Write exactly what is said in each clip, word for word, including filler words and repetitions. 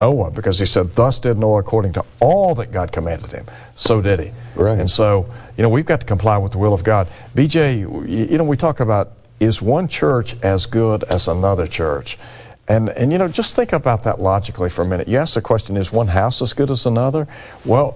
Noah, because he said, thus did Noah according to all that God commanded him. So did he. Right. And so, you know, we've got to comply with the will of God. B J, you know, we talk about, is one church as good as another church? And, and you know, just think about that logically for a minute. You ask the question, is one house as good as another? Well,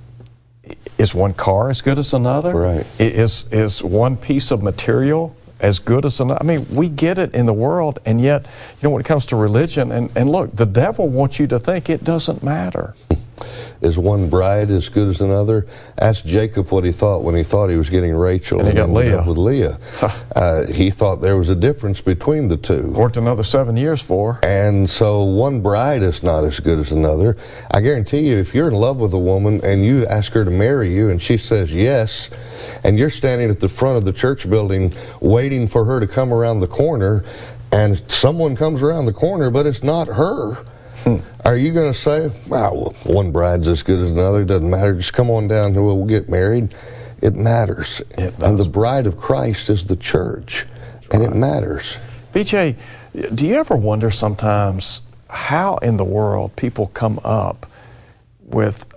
is one car as good as another? Right. Is, is one piece of material as good as another? I mean, we get it in the world, and yet, you know, when it comes to religion, and, and look, the devil wants you to think it doesn't matter. Is one bride as good as another? Ask Jacob what he thought when he thought he was getting Rachel. And he got Leah. With Leah. uh, he thought there was a difference between the two. Worked another seven years for. And so one bride is not as good as another. I guarantee you, if you're in love with a woman and you ask her to marry you and she says yes, and you're standing at the front of the church building waiting for her to come around the corner, and someone comes around the corner, but it's not her, Hmm. are you going to say, wow, one bride's as good as another, doesn't matter, just come on down and we'll get married? It matters. It and the bride of Christ is the church, That's and right. It matters. B J, do you ever wonder sometimes how in the world people come up with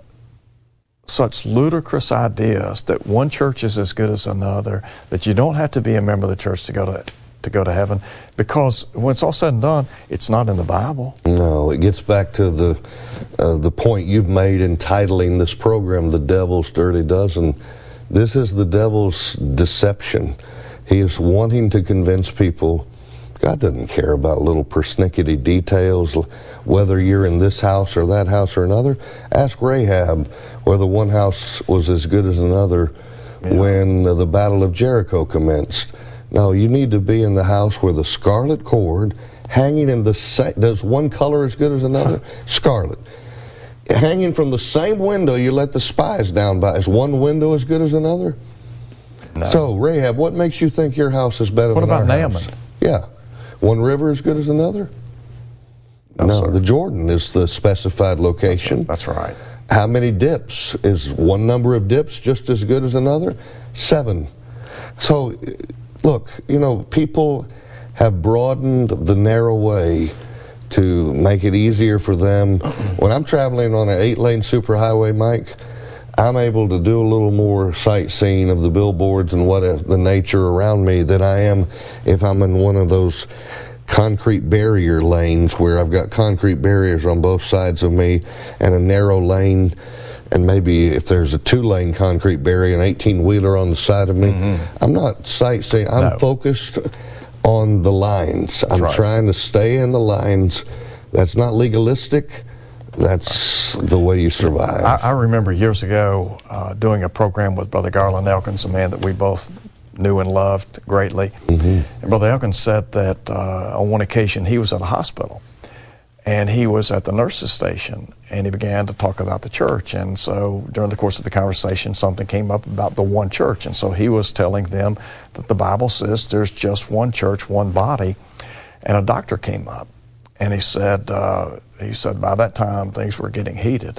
such ludicrous ideas that one church is as good as another, that you don't have to be a member of the church to go to to go to heaven, because when it's all said and done, it's not in the Bible. No, it gets back to the uh, the point you've made in titling this program, The Devil's Dirty Dozen. This is the devil's deception. He is wanting to convince people God doesn't care about little persnickety details, whether you're in this house or that house or another. Ask Rahab whether one house was as good as another yeah. when uh, the Battle of Jericho commenced. No, you need to be in the house where the scarlet cord hanging in the same, does one color as good as another? Scarlet. Hanging from the same window you let the spies down by. Is one window as good as another? No. So, Rahab, what makes you think your house is better what than our Naaman? house? Yeah. One river as good as another? No, no sir. The Jordan is the specified location. That's right. How many dips? Is one number of dips just as good as another? Seven. So, look, you know, people have broadened the narrow way to make it easier for them. When I'm traveling on an eight-lane superhighway, Mike, I'm able to do a little more sightseeing of the billboards and what uh, the nature around me than I am if I'm in one of those concrete barrier lanes where I've got concrete barriers on both sides of me and a narrow lane. And maybe if there's a two-lane concrete barrier, an eighteen-wheeler on the side of me, mm-hmm. I'm not sightseeing. I'm no. focused on the lines. That's I'm right. trying to stay in the lines. That's not legalistic. That's the way you survive. I, I remember years ago uh, doing a program with Brother Garland Elkins, a man that we both knew and loved greatly. Mm-hmm. And Brother Elkins said that uh, on one occasion he was at a hospital. And he was at the nurse's station, and he began to talk about the church. And so during the course of the conversation, something came up about the one church. And so he was telling them that the Bible says there's just one church, one body. And a doctor came up, and he said, uh, he said by that time things were getting heated.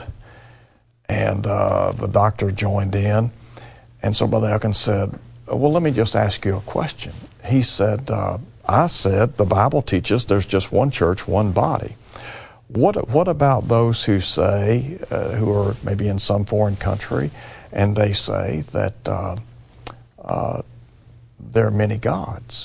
And uh, the doctor joined in. And so Brother Elkins said, well, let me just ask you a question. He said, uh, I said the Bible teaches there's just one church, one body. What what about those who say, uh, who are maybe in some foreign country, and they say that uh, uh, there are many gods?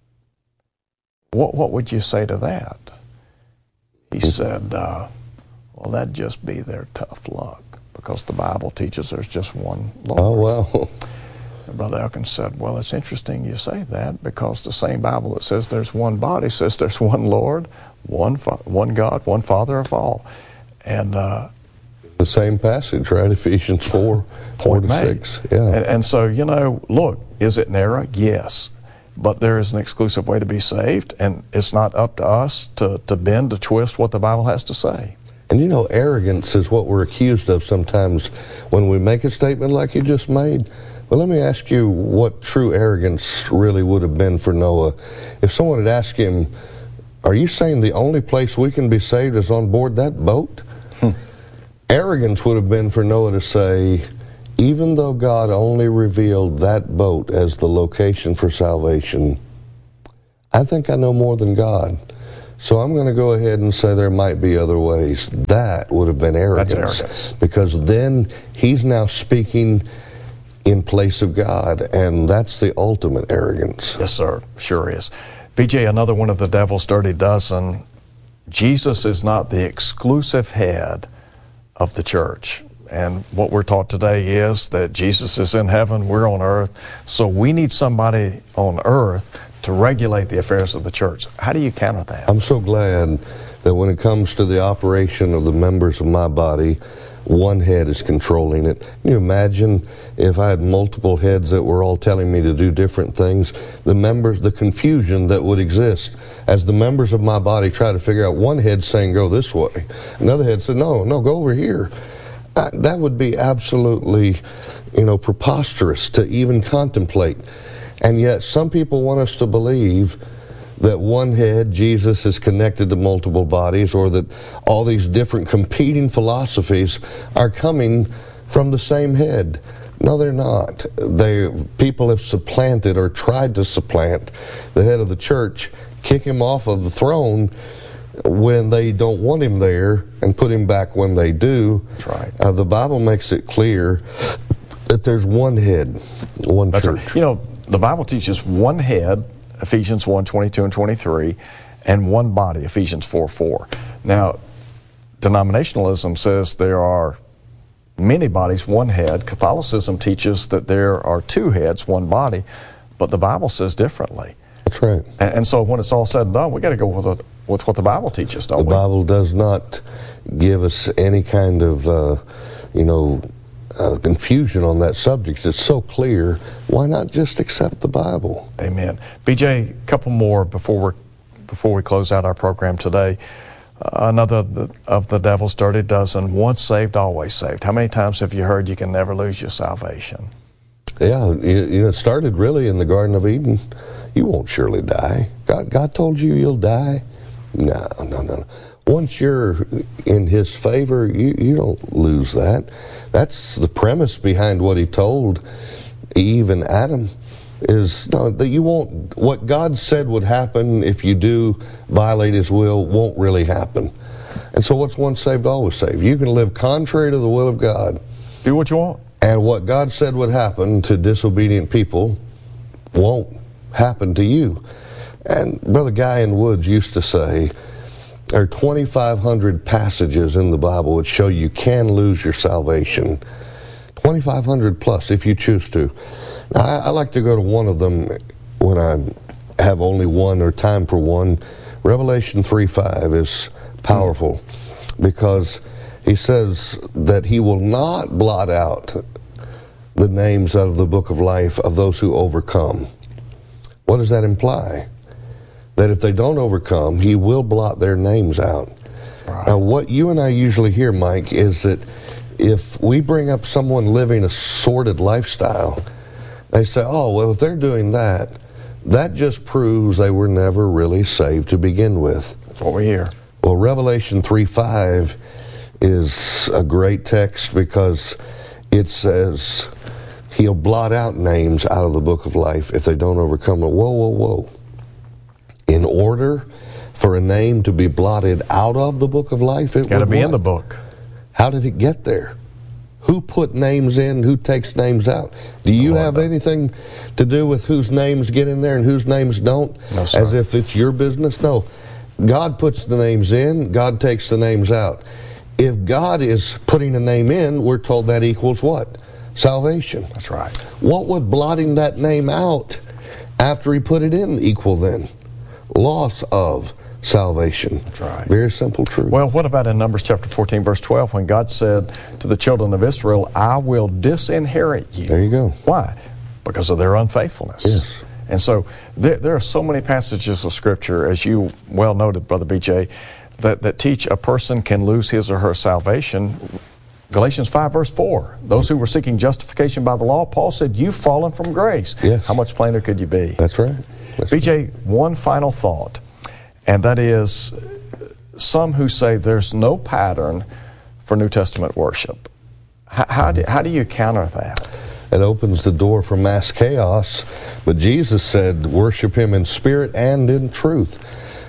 What what would you say to that? He said, uh, well, that'd just be their tough luck, because the Bible teaches there's just one Lord. Oh, well. And Brother Elkins said, well, it's interesting you say that, because the same Bible that says there's one body says there's one Lord, one fa- one God, one Father of all. And uh, the same passage, right? Ephesians four, four to six. Yeah. And, and so, you know, look, is it narrow? Yes. But there is an exclusive way to be saved, and it's not up to us to, to bend, to twist what the Bible has to say. And you know, arrogance is what we're accused of sometimes when we make a statement like you just made. Well, let me ask you what true arrogance really would have been for Noah. If someone had asked him, are you saying the only place we can be saved is on board that boat? Hmm. Arrogance would have been for Noah to say, even though God only revealed that boat as the location for salvation, I think I know more than God, so I'm going to go ahead and say there might be other ways. That would have been arrogance. That's arrogance. Because then he's now speaking in place of God, and that's the ultimate arrogance. Yes, sir. Sure is. B J, another one of the devil's dirty dozen. Jesus is not the exclusive head of the church. And what we're taught today is that Jesus is in heaven, we're on earth, so we need somebody on earth to regulate the affairs of the church. How do you counter that? I'm so glad that when it comes to the operation of the members of my body, one head is controlling it. Can you imagine if I had multiple heads that were all telling me to do different things? The members, the confusion that would exist as the members of my body try to figure out, one head saying go this way, another head said no, no, go over here. Uh, that would be absolutely, you know, preposterous to even contemplate. And yet some people want us to believe that one head, Jesus, is connected to multiple bodies, or that all these different competing philosophies are coming from the same head. No, they're not. They, people have supplanted or tried to supplant the head of the church, kick him off of the throne when they don't want him there, and put him back when they do. That's right. Uh, the Bible makes it clear that there's one head, one That's church. Right. You know, the Bible teaches one head, Ephesians one, twenty-two and twenty-three, and one body, Ephesians four, four. Now, denominationalism says there are many bodies, one head. Catholicism teaches that there are two heads, one body, but the Bible says differently. That's right. And, and so when it's all said and done, we got to go with, a, with what the Bible teaches, don't the we? The Bible does not give us any kind of, uh, you know, Uh, confusion on that subject. It's so clear. Why not just accept the Bible? Amen. B J, a couple more before we before we close out our program today. Uh, another the, of the devil's dirty dozen: once saved, always saved. How many times have you heard you can never lose your salvation? Yeah, you, you know, it started really in the Garden of Eden. You won't surely die. God, God told you you'll die. No, no, no. Once you're in His favor, you, you don't lose that. That's the premise behind what He told Eve and Adam, is no, that you won't, what God said would happen if you do violate His will won't really happen. And so what's once saved, always saved. You can live contrary to the will of God. Do what you want. And what God said would happen to disobedient people won't happen to you. And Brother Guy in Woods used to say, there are twenty-five hundred passages in the Bible that show you can lose your salvation. twenty-five hundred plus if you choose to. Now, I, I like to go to one of them when I have only one or time for one. Revelation three five is powerful because he says that He will not blot out the names out of the book of life of those who overcome. What does that imply? That if they don't overcome, He will blot their names out. Right. Now, what you and I usually hear, Mike, is that if we bring up someone living a sordid lifestyle, they say, oh, well, if they're doing that, that just proves they were never really saved to begin with. That's what we hear. Well, Revelation three five is a great text because it says He'll blot out names out of the book of life if they don't overcome it. Whoa, whoa, whoa. In order for a name to be blotted out of the book of life, it got to be what? in the book. How did it get there? Who put names in? Who takes names out? Do you have that. anything to do with whose names get in there and whose names don't? No, sir. As if it's your business? No. God puts the names in. God takes the names out. If God is putting a name in, we're told that equals what? Salvation. That's right. What would blotting that name out after He put it in equal then? Loss of salvation. That's right. Very simple truth. Well, what about in Numbers chapter fourteen, verse twelve, when God said to the children of Israel, I will disinherit you. There you go. Why? Because of their unfaithfulness. Yes. And so there, there are so many passages of Scripture, as you well noted, Brother B J, that, that teach a person can lose his or her salvation. Galatians five, verse four, those who were seeking justification by the law, Paul said, you've fallen from grace. Yes. How much plainer could you be? That's right. That's B J, one final thought, and that is some who say there's no pattern for New Testament worship. How, how, do, how do you counter that? It opens the door for mass chaos, but Jesus said worship Him in spirit and in truth.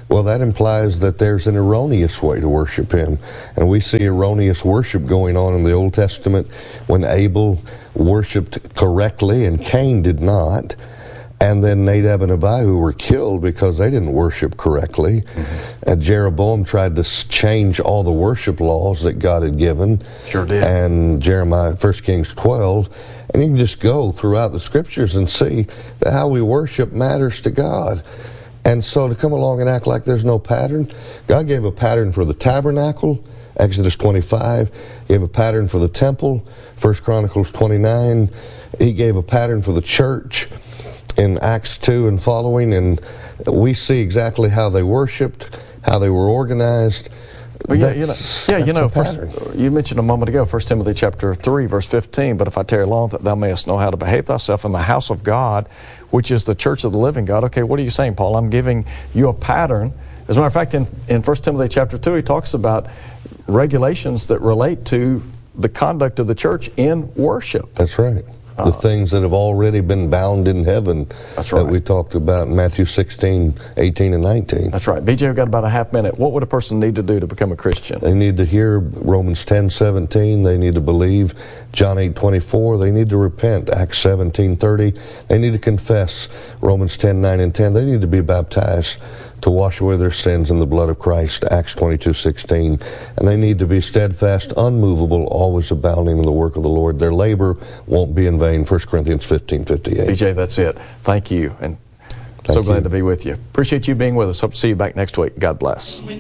Well, that implies that there's an erroneous way to worship him. And we see erroneous worship going on in the Old Testament when Abel worshiped correctly and Cain did not. And then Nadab and Abihu were killed because they didn't worship correctly. Mm-hmm. And Jeroboam tried to change all the worship laws that God had given. Sure did. And Jeremiah, First Kings twelve. And you can just go throughout the scriptures and see that how we worship matters to God. And so to come along and act like there's no pattern, God gave a pattern for the tabernacle, Exodus twenty-five. He gave a pattern for the temple, First Chronicles twenty-nine. He gave a pattern for the church in Acts two and following. And we see exactly how they worshiped, how they were organized. Well, yeah, you know, yeah, you know first, you mentioned a moment ago, First Timothy chapter three, verse fifteen, but if I tarry long, that thou mayest know how to behave thyself in the house of God, which is the church of the living God. Okay, what are you saying, Paul? I'm giving you a pattern. As a matter of fact, in, in First Timothy chapter two, he talks about regulations that relate to the conduct of the church in worship. That's right. The uh, things that have already been bound in heaven. That's right. That we talked about in Matthew sixteen, eighteen, and nineteen. That's right. B J, we've got about a half minute. What would a person need to do to become a Christian? They need to hear Romans ten, seventeen. They need to believe John eight, twenty-four. They need to repent, Acts seventeen, thirty. They need to confess Romans ten, nine, and ten. They need to be baptized to wash away their sins in the blood of Christ, Acts twenty-two, sixteen. And they need to be steadfast, unmovable, always abounding in the work of the Lord. Their labor won't be in vain, First Corinthians fifteen, fifty-eight. B J, that's it. Thank you, and Thank so glad you. to be with you. Appreciate you being with us. Hope to see you back next week. God bless.